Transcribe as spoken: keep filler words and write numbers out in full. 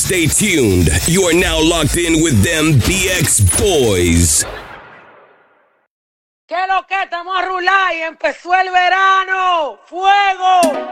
Stay tuned. You are now locked in with them B X Boys. ¿Qué lo que estamos a rular y empezó el verano? ¡Fuego!